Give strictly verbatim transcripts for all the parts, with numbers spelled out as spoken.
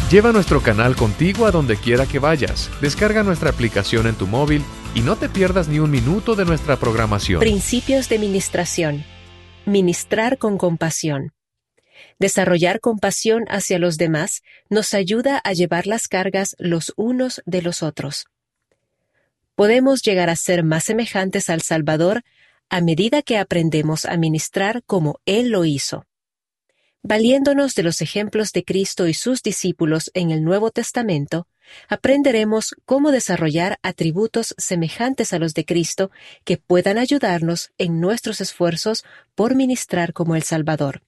Lleva nuestro canal contigo a donde quiera que vayas. Descarga nuestra aplicación en tu móvil y no te pierdas ni un minuto de nuestra programación. Principios de ministración. Ministrar con compasión. Desarrollar compasión hacia los demás nos ayuda a llevar las cargas los unos de los otros. Podemos llegar a ser más semejantes al Salvador a medida que aprendemos a ministrar como Él lo hizo. Valiéndonos de los ejemplos de Cristo y sus discípulos en el Nuevo Testamento, aprenderemos cómo desarrollar atributos semejantes a los de Cristo que puedan ayudarnos en nuestros esfuerzos por ministrar como el Salvador.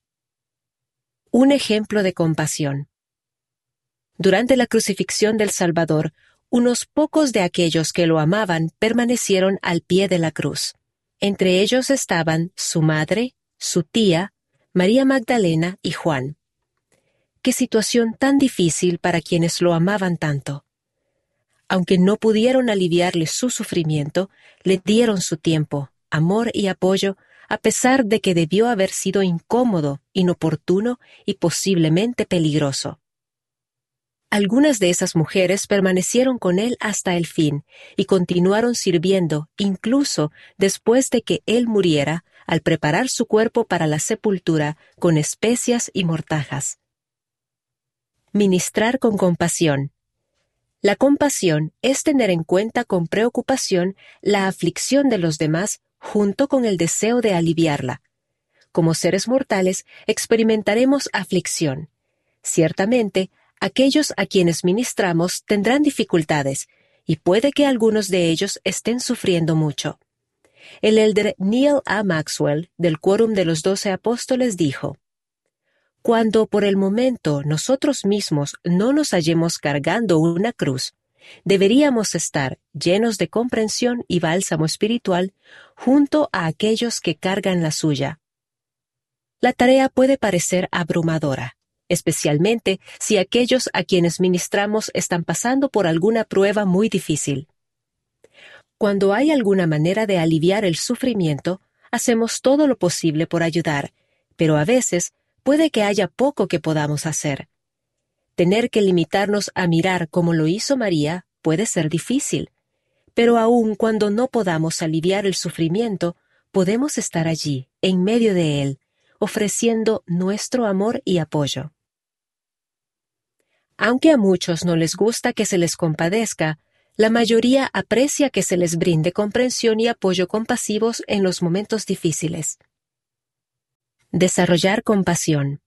Un ejemplo de compasión. Durante la crucifixión del Salvador, unos pocos de aquellos que lo amaban permanecieron al pie de la cruz. Entre ellos estaban su madre, su tía, María Magdalena y Juan. Qué situación tan difícil para quienes lo amaban tanto. Aunque no pudieron aliviarle su sufrimiento, le dieron su tiempo, amor y apoyo, a pesar de que debió haber sido incómodo, inoportuno y posiblemente peligroso. Algunas de esas mujeres permanecieron con él hasta el fin y continuaron sirviendo incluso después de que él muriera al preparar su cuerpo para la sepultura con especias y mortajas. Ministrar con compasión. La compasión es tener en cuenta con preocupación la aflicción de los demás junto con el deseo de aliviarla. Como seres mortales experimentaremos aflicción. Ciertamente, aquellos a quienes ministramos tendrán dificultades, y puede que algunos de ellos estén sufriendo mucho. El elder Neil A. Maxwell, del Quórum de los Doce Apóstoles, dijo: «Cuando por el momento nosotros mismos no nos hallemos cargando una cruz, deberíamos estar llenos de comprensión y bálsamo espiritual junto a aquellos que cargan la suya». La tarea puede parecer abrumadora, especialmente si aquellos a quienes ministramos están pasando por alguna prueba muy difícil. Cuando hay alguna manera de aliviar el sufrimiento, hacemos todo lo posible por ayudar, pero a veces puede que haya poco que podamos hacer. Tener que limitarnos a mirar como lo hizo María puede ser difícil, pero aun cuando no podamos aliviar el sufrimiento, podemos estar allí, en medio de él, ofreciendo nuestro amor y apoyo. Aunque a muchos no les gusta que se les compadezca, la mayoría aprecia que se les brinde comprensión y apoyo compasivos en los momentos difíciles. Desarrollar compasión.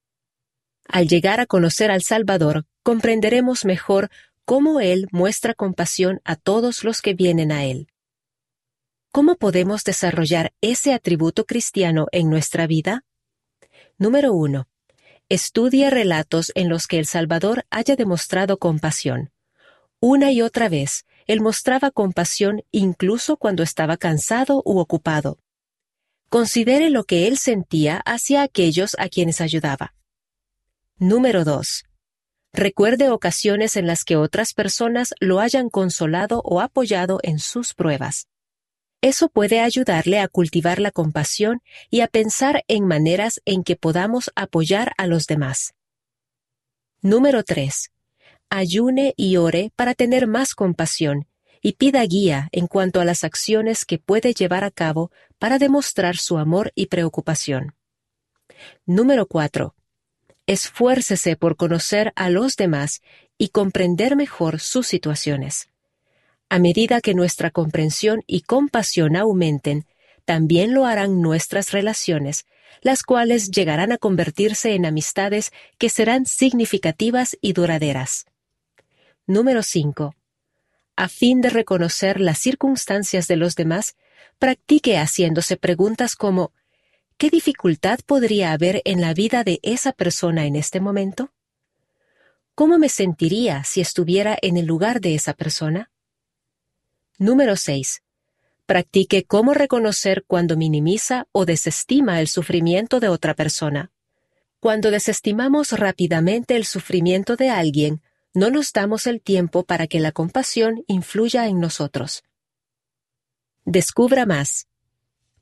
Al llegar a conocer al Salvador, comprenderemos mejor cómo Él muestra compasión a todos los que vienen a Él. ¿Cómo podemos desarrollar ese atributo cristiano en nuestra vida? Número uno. Estudia relatos en los que el Salvador haya demostrado compasión. Una y otra vez, Él mostraba compasión incluso cuando estaba cansado u ocupado. Considere lo que Él sentía hacia aquellos a quienes ayudaba. Número dos. Recuerde ocasiones en las que otras personas lo hayan consolado o apoyado en sus pruebas. Eso puede ayudarle a cultivar la compasión y a pensar en maneras en que podamos apoyar a los demás. Número tres. Ayune y ore para tener más compasión y pida guía en cuanto a las acciones que puede llevar a cabo para demostrar su amor y preocupación. Número cuatro. Esfuércese por conocer a los demás y comprender mejor sus situaciones. A medida que nuestra comprensión y compasión aumenten, también lo harán nuestras relaciones, las cuales llegarán a convertirse en amistades que serán significativas y duraderas. Número cinco. A fin de reconocer las circunstancias de los demás, practique haciéndose preguntas como: ¿qué dificultad podría haber en la vida de esa persona en este momento? ¿Cómo me sentiría si estuviera en el lugar de esa persona? Número seis. Practique cómo reconocer cuando minimiza o desestima el sufrimiento de otra persona. Cuando desestimamos rápidamente el sufrimiento de alguien, no nos damos el tiempo para que la compasión influya en nosotros. Descubra más.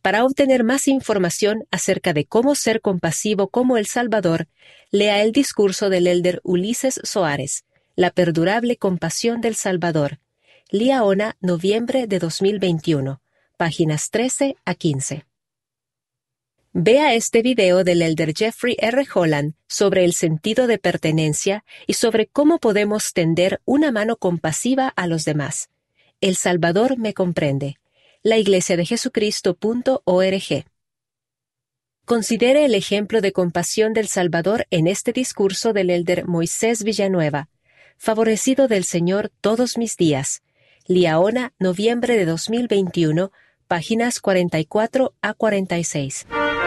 Para obtener más información acerca de cómo ser compasivo como el Salvador, lea el discurso del elder Ulises Soares, La perdurable compasión del Salvador, Liahona, noviembre de dos mil veintiuno, páginas trece a quince. Vea este video del elder Jeffrey R. Holland sobre el sentido de pertenencia y sobre cómo podemos tender una mano compasiva a los demás. El Salvador me comprende. la iglesia de jesucristo punto org. Considere el ejemplo de compasión del Salvador en este discurso del elder Moisés Villanueva, favorecido del Señor todos mis días. Liahona, noviembre de dos mil veintiuno, páginas cuarenta y cuatro a cuarenta y seis.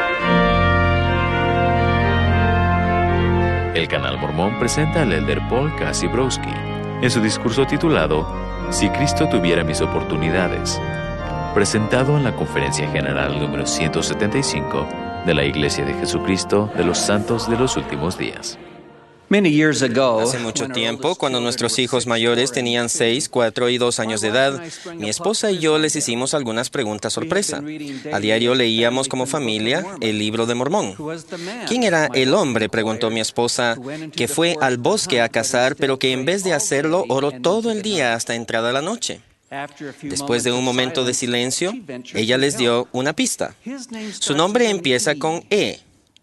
El Canal Mormón presenta al elder Paul Kasibrowski en su discurso titulado Si Cristo tuviera mis oportunidades, presentado en la Conferencia General número ciento setenta y cinco de la Iglesia de Jesucristo de los Santos de los Últimos Días. Hace mucho tiempo, cuando nuestros hijos mayores tenían seis, cuatro y dos años de edad, mi esposa y yo les hicimos algunas preguntas sorpresa. A diario leíamos como familia el Libro de Mormón. ¿Quién era el hombre?, preguntó mi esposa, que fue al bosque a cazar, pero que en vez de hacerlo, oró todo el día hasta entrada la noche. Después de un momento de silencio, ella les dio una pista. Su nombre empieza con E.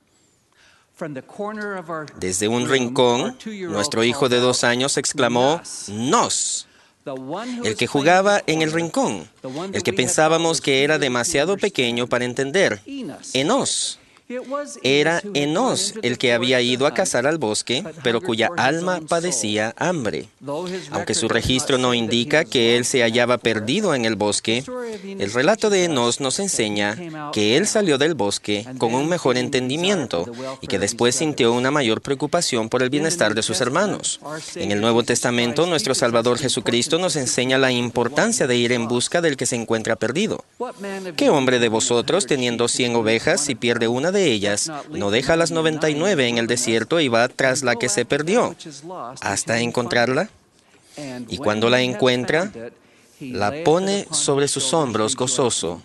Desde un rincón, nuestro hijo de dos años exclamó, ¡Nos! El que jugaba en el rincón, el que pensábamos que era demasiado pequeño para entender, Enos. Era Enos el que había ido a cazar al bosque, pero cuya alma padecía hambre. Aunque su registro no indica que él se hallaba perdido en el bosque, el relato de Enos nos enseña que él salió del bosque con un mejor entendimiento y que después sintió una mayor preocupación por el bienestar de sus hermanos. En el Nuevo Testamento, nuestro Salvador Jesucristo nos enseña la importancia de ir en busca del que se encuentra perdido. ¿Qué hombre de vosotros, teniendo cien ovejas, si pierde una de ellas, no deja las noventa y nueve en el desierto y va tras la que se perdió, hasta encontrarla? Y cuando la encuentra, la pone sobre sus hombros gozoso.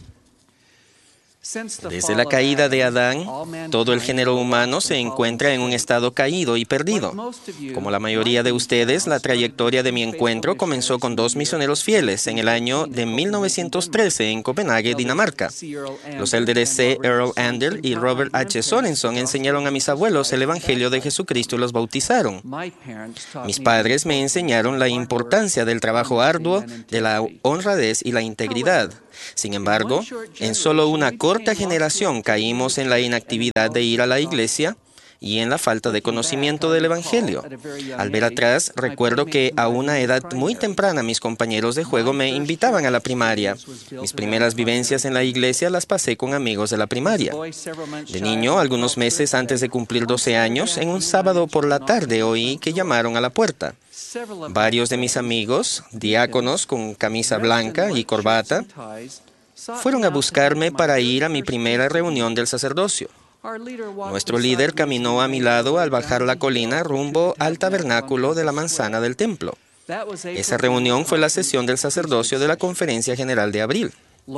Desde la caída de Adán, todo el género humano se encuentra en un estado caído y perdido. Como la mayoría de ustedes, la trayectoria de mi encuentro comenzó con dos misioneros fieles en el año de mil novecientos trece en Copenhague, Dinamarca. Los élderes C. Earl Ander y Robert H. Sorenson enseñaron a mis abuelos el Evangelio de Jesucristo y los bautizaron. Mis padres me enseñaron la importancia del trabajo arduo, de la honradez y la integridad. Sin embargo, en solo una corta generación caímos en la inactividad de ir a la iglesia y en la falta de conocimiento del Evangelio. Al ver atrás, recuerdo que a una edad muy temprana mis compañeros de juego me invitaban a la primaria. Mis primeras vivencias en la iglesia las pasé con amigos de la primaria. De niño, algunos meses antes de cumplir doce años, en un sábado por la tarde oí que llamaron a la puerta. Varios de mis amigos, diáconos con camisa blanca y corbata, fueron a buscarme para ir a mi primera reunión del sacerdocio. Nuestro líder caminó a mi lado al bajar la colina rumbo al tabernáculo de la manzana del templo. Esa reunión fue la sesión del sacerdocio de la Conferencia General de abril.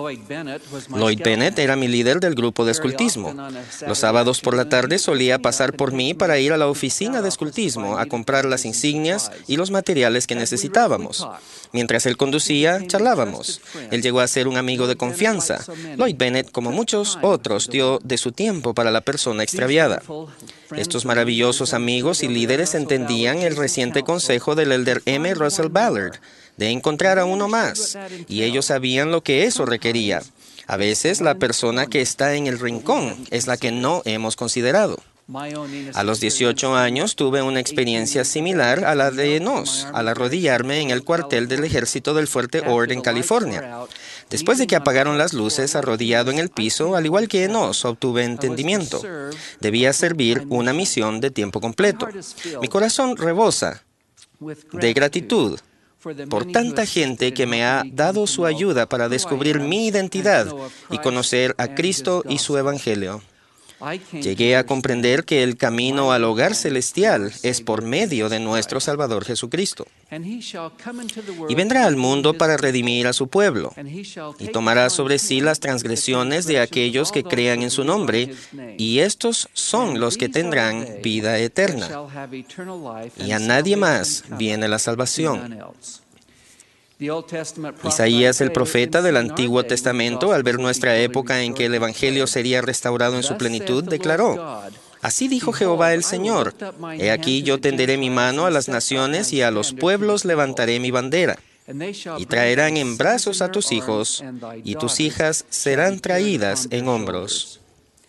Lloyd Bennett era mi líder del grupo de escultismo. Los sábados por la tarde solía pasar por mí para ir a la oficina de escultismo a comprar las insignias y los materiales que necesitábamos. Mientras él conducía, charlábamos. Él llegó a ser un amigo de confianza. Lloyd Bennett, como muchos otros, dio de su tiempo para la persona extraviada. Estos maravillosos amigos y líderes entendían el reciente consejo del elder M. Russell Ballard de encontrar a uno más, y ellos sabían lo que eso requería. A veces la persona que está en el rincón es la que no hemos considerado. A los dieciocho años tuve una experiencia similar a la de Enos, al arrodillarme en el cuartel del ejército del Fuerte Ord en California. Después de que apagaron las luces, arrodillado en el piso, al igual que Enos, obtuve entendimiento. Debía servir una misión de tiempo completo. Mi corazón rebosa de gratitud por tanta gente que me ha dado su ayuda para descubrir mi identidad y conocer a Cristo y su Evangelio. Llegué a comprender que el camino al hogar celestial es por medio de nuestro Salvador Jesucristo. Y vendrá al mundo para redimir a su pueblo, y tomará sobre sí las transgresiones de aquellos que crean en su nombre, y estos son los que tendrán vida eterna. Y a nadie más viene la salvación. Isaías, el profeta del Antiguo Testamento, al ver nuestra época en que el Evangelio sería restaurado en su plenitud, declaró: Así dijo Jehová el Señor: He aquí yo tenderé mi mano a las naciones y a los pueblos levantaré mi bandera. Y traerán en brazos a tus hijos, y tus hijas serán traídas en hombros.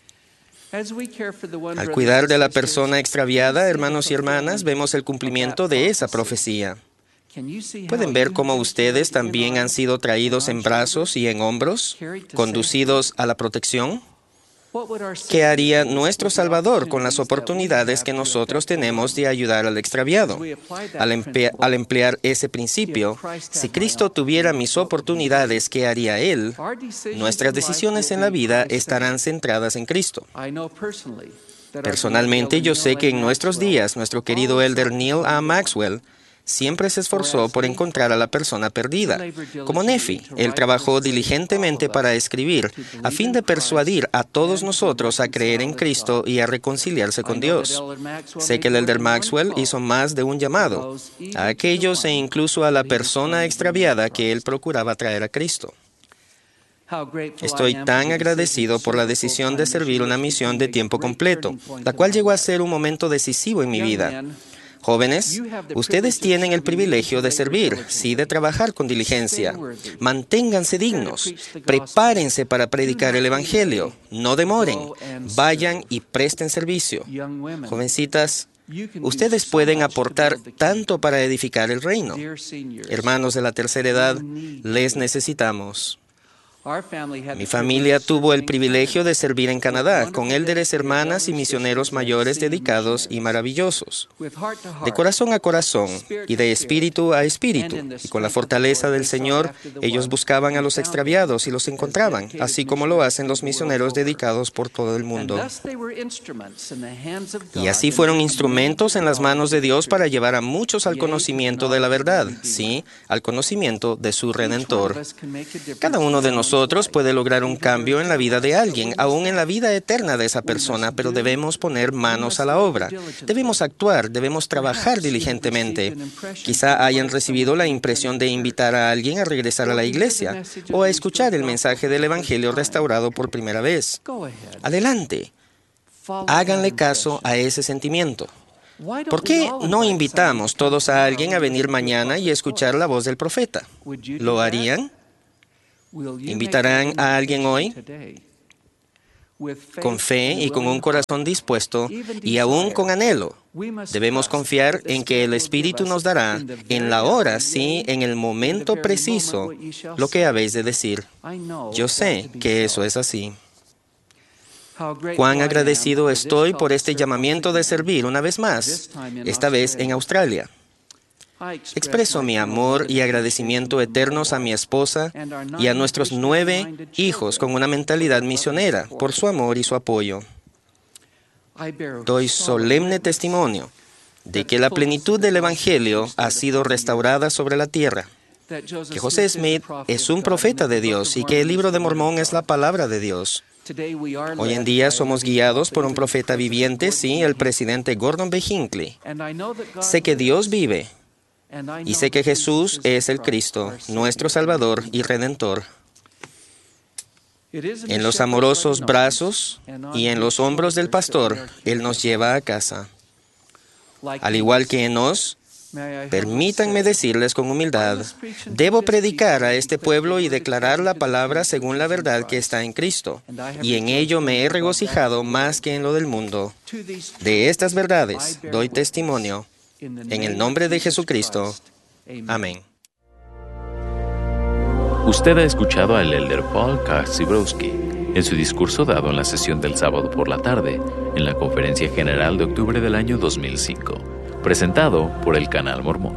Al cuidar de la persona extraviada, hermanos y hermanas, vemos el cumplimiento de esa profecía. ¿Pueden ver cómo ustedes también han sido traídos en brazos y en hombros, conducidos a la protección? ¿Qué haría nuestro Salvador con las oportunidades que nosotros tenemos de ayudar al extraviado? Al, empe- al emplear ese principio, si Cristo tuviera mis oportunidades, ¿qué haría Él? Nuestras decisiones en la vida estarán centradas en Cristo. Personalmente, yo sé que en nuestros días, nuestro querido elder Neil A. Maxwell siempre se esforzó por encontrar a la persona perdida. Como Nefi, él trabajó diligentemente para escribir, a fin de persuadir a todos nosotros a creer en Cristo y a reconciliarse con Dios. Sé que el elder Maxwell hizo más de un llamado a aquellos e incluso a la persona extraviada que él procuraba traer a Cristo. Estoy tan agradecido por la decisión de servir una misión de tiempo completo, la cual llegó a ser un momento decisivo en mi vida. Jóvenes, ustedes tienen el privilegio de servir, sí, de trabajar con diligencia. Manténganse dignos, prepárense para predicar el Evangelio, no demoren, vayan y presten servicio. Jovencitas, ustedes pueden aportar tanto para edificar el reino. Hermanos de la tercera edad, les necesitamos. Mi familia tuvo el privilegio de servir en Canadá, con élderes hermanas y misioneros mayores dedicados y maravillosos. De corazón a corazón y de espíritu a espíritu, y con la fortaleza del Señor, ellos buscaban a los extraviados y los encontraban, así como lo hacen los misioneros dedicados por todo el mundo. Y así fueron instrumentos en las manos de Dios para llevar a muchos al conocimiento de la verdad, sí, al conocimiento de su Redentor. Cada uno de nosotros Nosotros puede lograr un cambio en la vida de alguien, aún en la vida eterna de esa persona, pero debemos poner manos a la obra. Debemos actuar, debemos trabajar diligentemente. Quizá hayan recibido la impresión de invitar a alguien a regresar a la iglesia o a escuchar el mensaje del Evangelio restaurado por primera vez. Adelante. Háganle caso a ese sentimiento. ¿Por qué no invitamos todos a alguien a venir mañana y escuchar la voz del profeta? ¿Lo harían? ¿Invitarán a alguien hoy? Con fe y con un corazón dispuesto y aún con anhelo. Debemos confiar en que el Espíritu nos dará en la hora, sí, en el momento preciso, lo que habéis de decir. Yo sé que eso es así. Cuán agradecido estoy por este llamamiento de servir una vez más, esta vez en Australia. Expreso mi amor y agradecimiento eternos a mi esposa y a nuestros nueve hijos con una mentalidad misionera por su amor y su apoyo. Doy solemne testimonio de que la plenitud del Evangelio ha sido restaurada sobre la tierra, que José Smith es un profeta de Dios y que el libro de Mormón es la palabra de Dios. Hoy en día somos guiados por un profeta viviente, sí, el presidente Gordon B. Hinckley. Sé que Dios vive. Y sé que Jesús es el Cristo, nuestro Salvador y Redentor. En los amorosos brazos y en los hombros del pastor, Él nos lleva a casa. Al igual que en Nos, permítanme decirles con humildad, debo predicar a este pueblo y declarar la palabra según la verdad que está en Cristo, y en ello me he regocijado más que en lo del mundo. De estas verdades doy testimonio. En el nombre de Jesucristo. Amén. Usted ha escuchado al elder Paul K. Zebrowski en su discurso dado en la sesión del sábado por la tarde en la Conferencia General de octubre del año dos mil cinco, presentado por el Canal Mormón.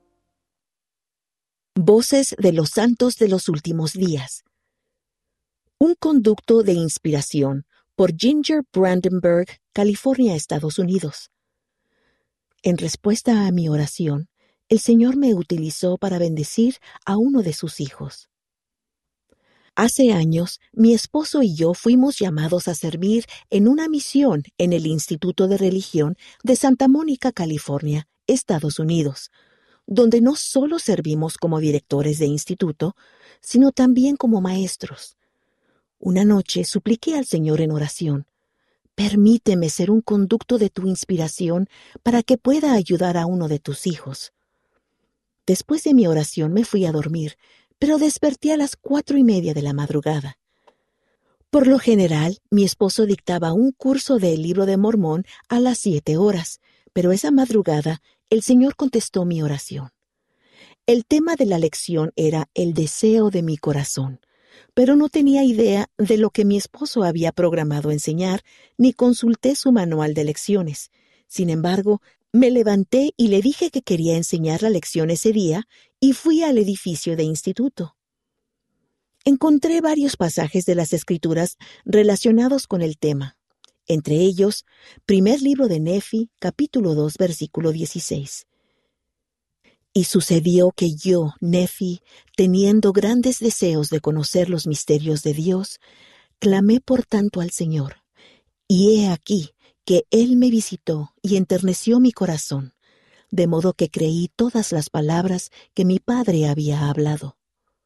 Voces de los Santos de los Últimos Días. Un conducto de inspiración, por Ginger Brandenburg, California, Estados Unidos. En respuesta a mi oración, el Señor me utilizó para bendecir a uno de sus hijos. Hace años, mi esposo y yo fuimos llamados a servir en una misión en el Instituto de Religión de Santa Mónica, California, Estados Unidos, donde no solo servimos como directores de instituto, sino también como maestros. Una noche supliqué al Señor en oración: permíteme ser un conducto de tu inspiración para que pueda ayudar a uno de tus hijos. Después de mi oración me fui a dormir, pero desperté a las cuatro y media de la madrugada. Por lo general, mi esposo dictaba un curso del Libro de Mormón a las siete horas, pero esa madrugada el Señor contestó mi oración. El tema de la lección era el deseo de mi corazón, pero no tenía idea de lo que mi esposo había programado enseñar, ni consulté su manual de lecciones. Sin embargo, me levanté y le dije que quería enseñar la lección ese día y fui al edificio de instituto. Encontré varios pasajes de las Escrituras relacionados con el tema. Entre ellos, primer libro de Nefi, capítulo dos, versículo dieciséis. Y sucedió que yo, Nefi, teniendo grandes deseos de conocer los misterios de Dios, clamé por tanto al Señor. Y he aquí que Él me visitó y enterneció mi corazón, de modo que creí todas las palabras que mi padre había hablado.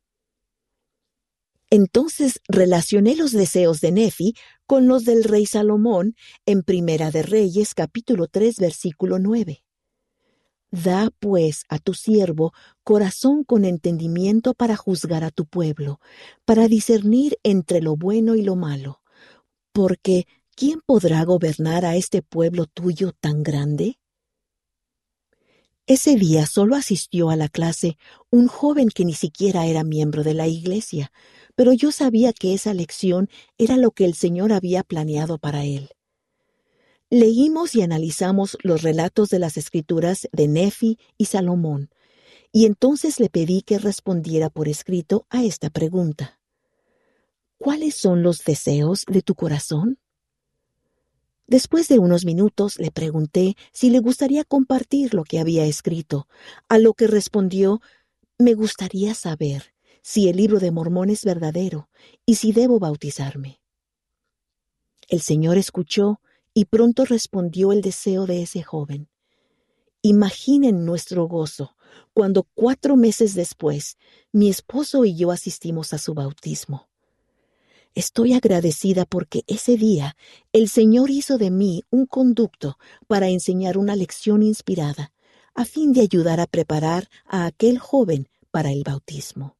Entonces relacioné los deseos de Nefi con los del rey Salomón en Primera de Reyes, capítulo tres, versículo nueve. Da, pues, a tu siervo corazón con entendimiento para juzgar a tu pueblo, para discernir entre lo bueno y lo malo, porque ¿quién podrá gobernar a este pueblo tuyo tan grande? Ese día solo asistió a la clase un joven que ni siquiera era miembro de la iglesia, pero yo sabía que esa lección era lo que el Señor había planeado para él. Leímos y analizamos los relatos de las Escrituras de Nefi y Salomón, y entonces le pedí que respondiera por escrito a esta pregunta: ¿cuáles son los deseos de tu corazón? Después de unos minutos le pregunté si le gustaría compartir lo que había escrito, a lo que respondió: me gustaría saber si el Libro de Mormón es verdadero y si debo bautizarme. El Señor escuchó y pronto respondió el deseo de ese joven. Imaginen nuestro gozo cuando cuatro meses después mi esposo y yo asistimos a su bautismo. Estoy agradecida porque ese día el Señor hizo de mí un conducto para enseñar una lección inspirada, a fin de ayudar a preparar a aquel joven para el bautismo.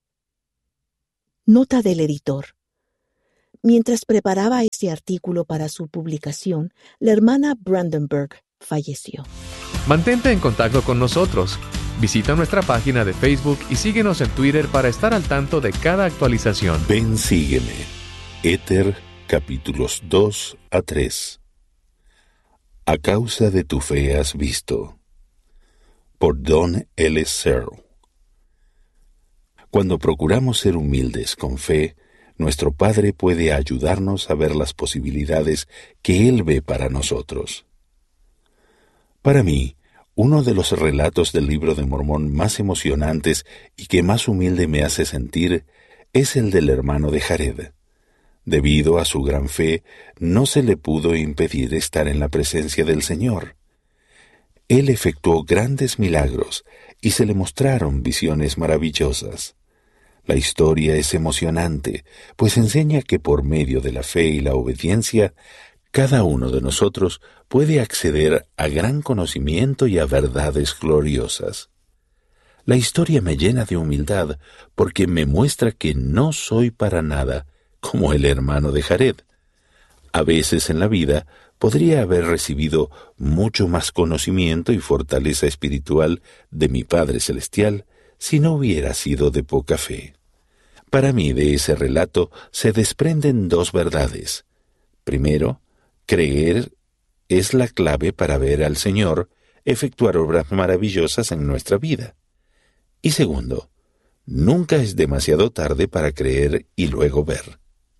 Nota del editor. Mientras preparaba este artículo para su publicación, la hermana Brandenburg falleció. Mantente en contacto con nosotros. Visita nuestra página de Facebook y síguenos en Twitter para estar al tanto de cada actualización. Ven, sígueme. Éter, capítulos dos a tres. A causa de tu fe has visto. Por Don L. Searle. Cuando procuramos ser humildes con fe, nuestro Padre puede ayudarnos a ver las posibilidades que Él ve para nosotros. Para mí, uno de los relatos del Libro de Mormón más emocionantes y que más humilde me hace sentir es el del hermano de Jared. Debido a su gran fe, no se le pudo impedir estar en la presencia del Señor. Él efectuó grandes milagros y se le mostraron visiones maravillosas. La historia es emocionante, pues enseña que por medio de la fe y la obediencia, cada uno de nosotros puede acceder a gran conocimiento y a verdades gloriosas. La historia me llena de humildad porque me muestra que no soy para nada como el hermano de Jared. A veces en la vida podría haber recibido mucho más conocimiento y fortaleza espiritual de mi Padre Celestial si no hubiera sido de poca fe. Para mí de ese relato se desprenden dos verdades. Primero, creer es la clave para ver al Señor efectuar obras maravillosas en nuestra vida. Y segundo, nunca es demasiado tarde para creer y luego ver.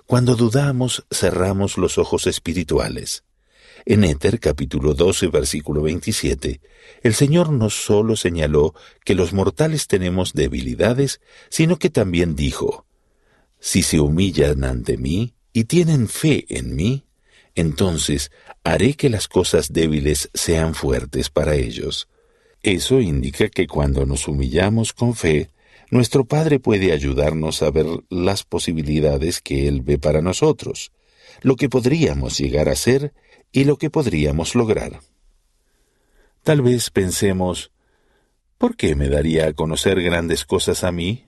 Cuando dudamos, cerramos los ojos espirituales. En Éter, capítulo doce, versículo veintisiete, el Señor no solo señaló que los mortales tenemos debilidades, sino que también dijo: si se humillan ante mí y tienen fe en mí, entonces haré que las cosas débiles sean fuertes para ellos. Eso indica que cuando nos humillamos con fe, nuestro Padre puede ayudarnos a ver las posibilidades que Él ve para nosotros, lo que podríamos llegar a ser y lo que podríamos lograr. Tal vez pensemos: ¿por qué me daría a conocer grandes cosas a mí?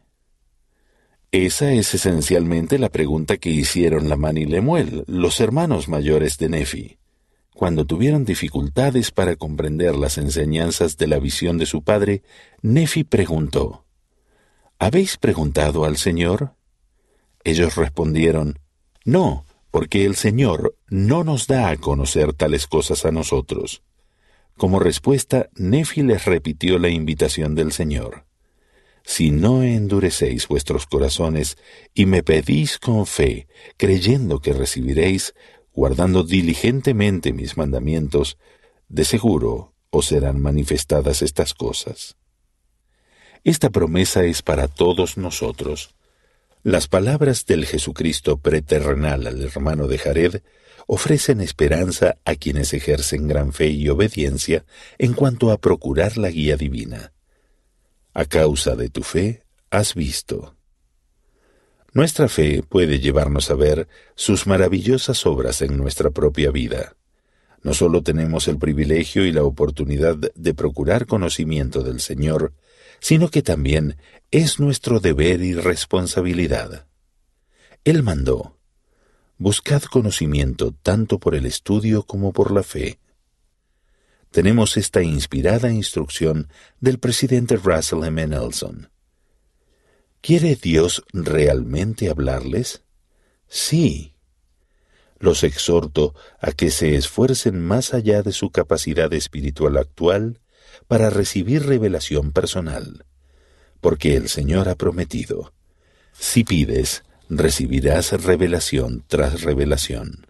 Esa es esencialmente la pregunta que hicieron Lamán y Lemuel, los hermanos mayores de Nefi. Cuando tuvieron dificultades para comprender las enseñanzas de la visión de su padre, Nefi preguntó: ¿habéis preguntado al Señor? Ellos respondieron: no, porque el Señor no nos da a conocer tales cosas a nosotros. Como respuesta, Nefi les repitió la invitación del Señor: si no endurecéis vuestros corazones y me pedís con fe, creyendo que recibiréis, guardando diligentemente mis mandamientos, de seguro os serán manifestadas estas cosas. Esta promesa es para todos nosotros. Las palabras del Jesucristo preterrenal al hermano de Jared ofrecen esperanza a quienes ejercen gran fe y obediencia en cuanto a procurar la guía divina. A causa de tu fe, has visto. Nuestra fe puede llevarnos a ver sus maravillosas obras en nuestra propia vida. No solo tenemos el privilegio y la oportunidad de procurar conocimiento del Señor, sino que también es nuestro deber y responsabilidad. Él mandó: buscad conocimiento tanto por el estudio como por la fe. Tenemos esta inspirada instrucción del presidente Russell M. Nelson. ¿Quiere Dios realmente hablarles? Sí. Los exhorto a que se esfuercen más allá de su capacidad espiritual actual para recibir revelación personal, porque el Señor ha prometido: si pides, recibirás revelación tras revelación.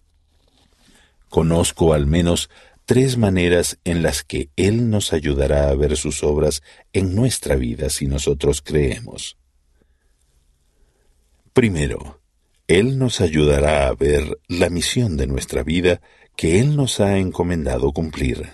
Conozco al menos tres maneras en las que Él nos ayudará a ver sus obras en nuestra vida si nosotros creemos. Primero, Él nos ayudará a ver la misión de nuestra vida que Él nos ha encomendado cumplir.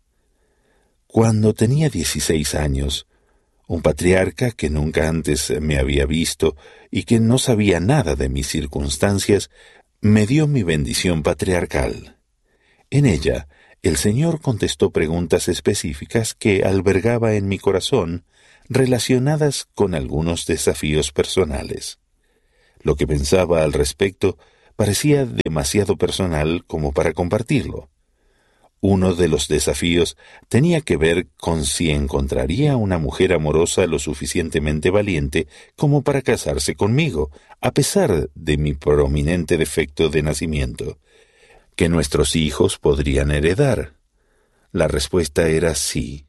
Cuando tenía dieciséis años, un patriarca que nunca antes me había visto y que no sabía nada de mis circunstancias, me dio mi bendición patriarcal. En ella, el Señor contestó preguntas específicas que albergaba en mi corazón relacionadas con algunos desafíos personales. Lo que pensaba al respecto parecía demasiado personal como para compartirlo. Uno de los desafíos tenía que ver con si encontraría una mujer amorosa lo suficientemente valiente como para casarse conmigo, a pesar de mi prominente defecto de nacimiento, que nuestros hijos podrían heredar. La respuesta era sí.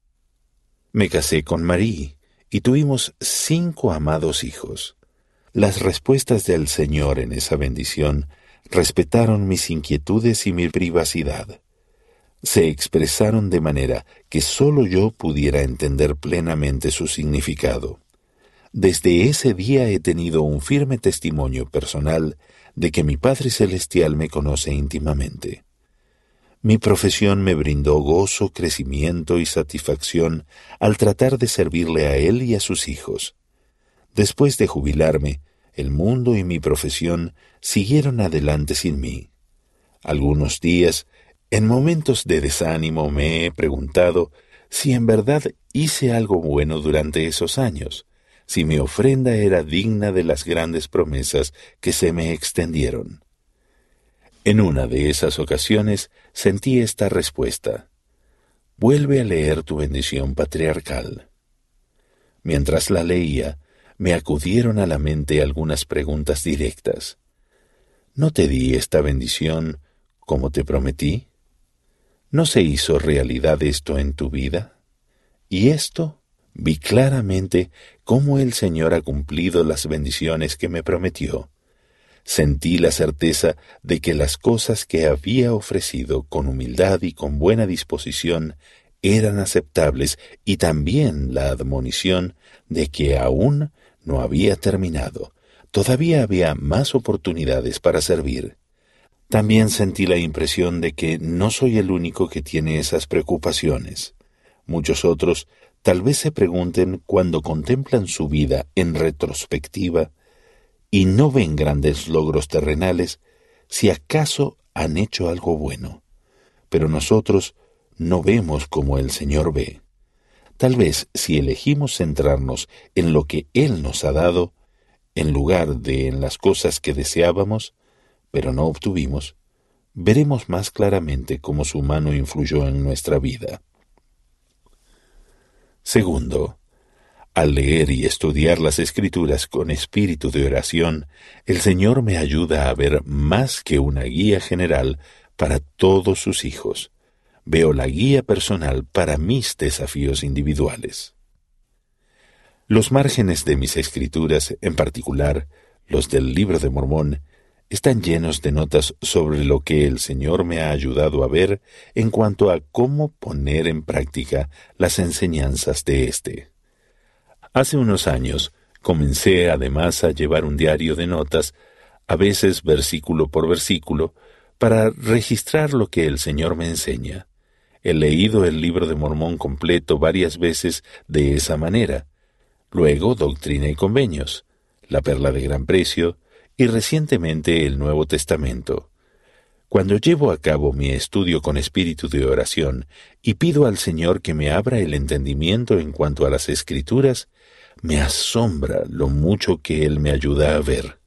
Me casé con Marie y tuvimos cinco amados hijos. Las respuestas del Señor en esa bendición respetaron mis inquietudes y mi privacidad. Se expresaron de manera que sólo yo pudiera entender plenamente su significado. Desde ese día he tenido un firme testimonio personal de que mi Padre Celestial me conoce íntimamente. Mi profesión me brindó gozo, crecimiento y satisfacción al tratar de servirle a Él y a sus hijos. Después de jubilarme, el mundo y mi profesión siguieron adelante sin mí. Algunos días, en momentos de desánimo, me he preguntado si en verdad hice algo bueno durante esos años, si mi ofrenda era digna de las grandes promesas que se me extendieron. En una de esas ocasiones sentí esta respuesta: vuelve a leer tu bendición patriarcal. Mientras la leía, me acudieron a la mente algunas preguntas directas. ¿No te di esta bendición como te prometí? ¿No se hizo realidad esto en tu vida? ¿Y esto? Vi claramente cómo el Señor ha cumplido las bendiciones que me prometió. Sentí la certeza de que las cosas que había ofrecido con humildad y con buena disposición eran aceptables, y también la admonición de que aún no había terminado. Todavía había más oportunidades para servir. También sentí la impresión de que no soy el único que tiene esas preocupaciones. Muchos otros tal vez se pregunten cuando contemplan su vida en retrospectiva y no ven grandes logros terrenales, si acaso han hecho algo bueno. Pero nosotros no vemos como el Señor ve. Tal vez si elegimos centrarnos en lo que Él nos ha dado, en lugar de en las cosas que deseábamos, pero no obtuvimos, veremos más claramente cómo su mano influyó en nuestra vida. Segundo, al leer y estudiar las Escrituras con espíritu de oración, el Señor me ayuda a ver más que una guía general para todos sus hijos. Veo la guía personal para mis desafíos individuales. Los márgenes de mis escrituras, en particular los del Libro de Mormón, están llenos de notas sobre lo que el Señor me ha ayudado a ver en cuanto a cómo poner en práctica las enseñanzas de éste. Hace unos años comencé además a llevar un diario de notas, a veces versículo por versículo, para registrar lo que el Señor me enseña. He leído el Libro de Mormón completo varias veces de esa manera, luego Doctrina y Convenios, La Perla de Gran Precio y recientemente el Nuevo Testamento. Cuando llevo a cabo mi estudio con espíritu de oración y pido al Señor que me abra el entendimiento en cuanto a las Escrituras, me asombra lo mucho que Él me ayuda a ver.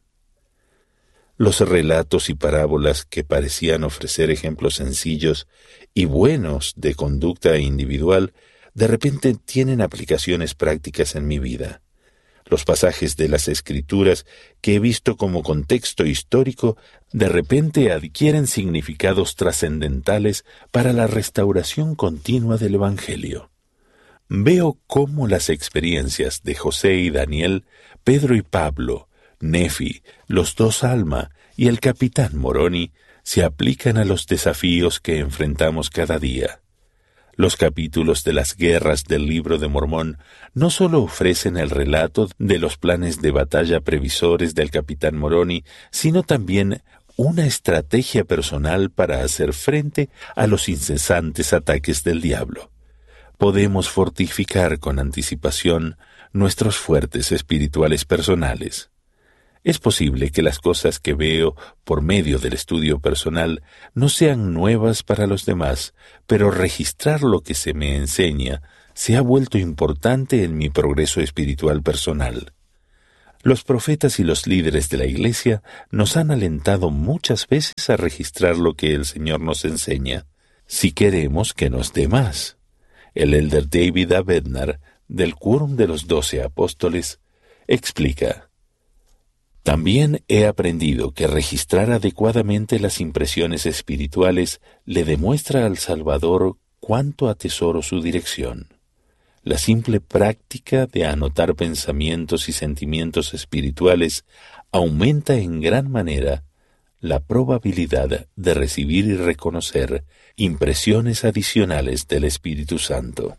Los relatos y parábolas que parecían ofrecer ejemplos sencillos y buenos de conducta individual, de repente tienen aplicaciones prácticas en mi vida. Los pasajes de las Escrituras que he visto como contexto histórico, de repente adquieren significados trascendentales para la restauración continua del Evangelio. Veo cómo las experiencias de José y Daniel, Pedro y Pablo, Nefi, los dos Alma y el capitán Moroni se aplican a los desafíos que enfrentamos cada día. Los capítulos de las guerras del Libro de Mormón no solo ofrecen el relato de los planes de batalla previsores del capitán Moroni, sino también una estrategia personal para hacer frente a los incesantes ataques del diablo. Podemos fortificar con anticipación nuestros fuertes espirituales personales. Es posible que las cosas que veo por medio del estudio personal no sean nuevas para los demás, pero registrar lo que se me enseña se ha vuelto importante en mi progreso espiritual personal. Los profetas y los líderes de la Iglesia nos han alentado muchas veces a registrar lo que el Señor nos enseña, si queremos que nos dé más. El elder David A. Bednar, del Quórum de los Doce Apóstoles, explica: también he aprendido que registrar adecuadamente las impresiones espirituales le demuestra al Salvador cuánto atesoro su dirección. La simple práctica de anotar pensamientos y sentimientos espirituales aumenta en gran manera la probabilidad de recibir y reconocer impresiones adicionales del Espíritu Santo.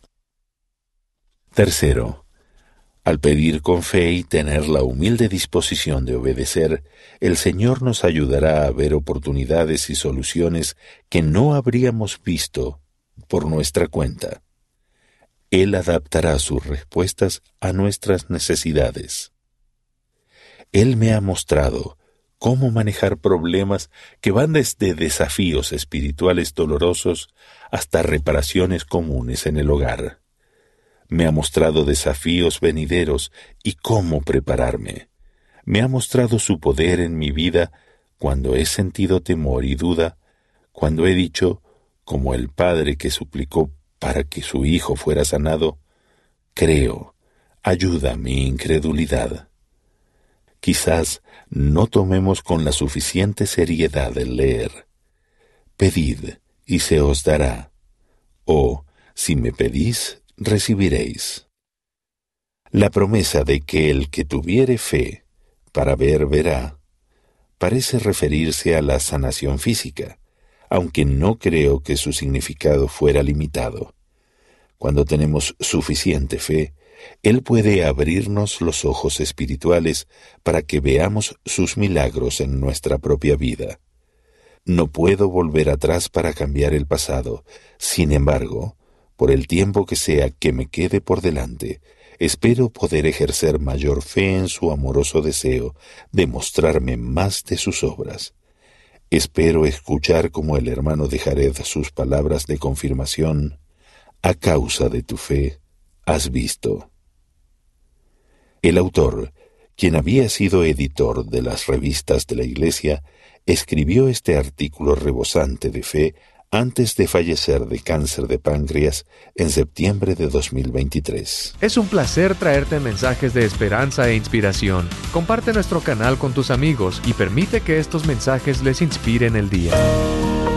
Tercero, al pedir con fe y tener la humilde disposición de obedecer, el Señor nos ayudará a ver oportunidades y soluciones que no habríamos visto por nuestra cuenta. Él adaptará sus respuestas a nuestras necesidades. Él me ha mostrado cómo manejar problemas que van desde desafíos espirituales dolorosos hasta reparaciones comunes en el hogar. Me ha mostrado desafíos venideros y cómo prepararme. Me ha mostrado su poder en mi vida cuando he sentido temor y duda, cuando he dicho, como el padre que suplicó para que su hijo fuera sanado, creo, ayuda mi incredulidad. Quizás no tomemos con la suficiente seriedad el leer. Pedid y se os dará, o si me pedís, recibiréis. La promesa de que el que tuviere fe, para ver verá, parece referirse a la sanación física, aunque no creo que su significado fuera limitado. Cuando tenemos suficiente fe, Él puede abrirnos los ojos espirituales para que veamos sus milagros en nuestra propia vida. No puedo volver atrás para cambiar el pasado. Sin embargo, por el tiempo que sea que me quede por delante, espero poder ejercer mayor fe en su amoroso deseo de mostrarme más de sus obras. Espero escuchar como el hermano de Jared sus palabras de confirmación: a causa de tu fe, has visto. El autor, quien había sido editor de las revistas de la Iglesia, escribió este artículo rebosante de fe antes de fallecer de cáncer de páncreas en septiembre de dos mil veintitrés. Es un placer traerte mensajes de esperanza e inspiración. Comparte nuestro canal con tus amigos y permite que estos mensajes les inspiren el día.